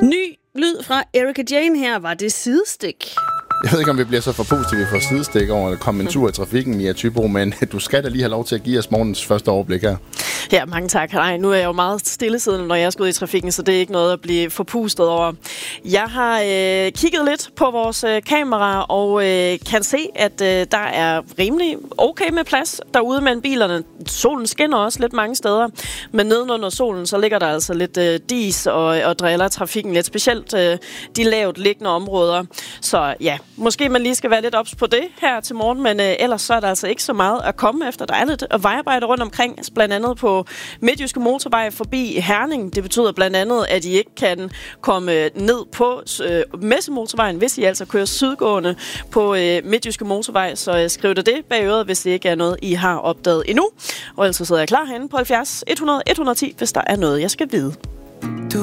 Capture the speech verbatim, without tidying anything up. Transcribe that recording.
Ny lyd fra Erika Jane her. Var det sidestik? Jeg ved ikke, om vi bliver så for positive, vi får sidestik over at komme en tur i trafikken i Thybo, men du skal da lige have lov til at give os morgens første overblik her. Ja, mange tak. Nej, nu er jeg jo meget stillesiddende, når jeg skal ud i trafikken, så det er ikke noget at blive forpustet over. Jeg har øh, kigget lidt på vores øh, kamera og øh, kan se, at øh, der er rimelig okay med plads derude mellem bilerne. Solen skinner også lidt mange steder, men nedenunder solen, så ligger der altså lidt øh, dis og, og driller trafikken lidt, specielt øh, de lavt liggende områder. Så ja, måske man lige skal være lidt ops på det her til morgen, men øh, ellers så er der altså ikke så meget at komme efter. Der er lidt vejarbejde rundt omkring, blandt andet på Midtjyske Motorvej forbi Herning. Det betyder blandt andet, at I ikke kan komme ned på øh, Messemotorvejen, hvis I altså kører sydgående på øh, Midtjyske Motorvej. Så øh, skriv det det bag øret, hvis det ikke er noget, I har opdaget endnu. Og ellers så sidder jeg klar herinde på halvfjerds et hundrede et hundrede og ti, hvis der er noget, jeg skal vide. Du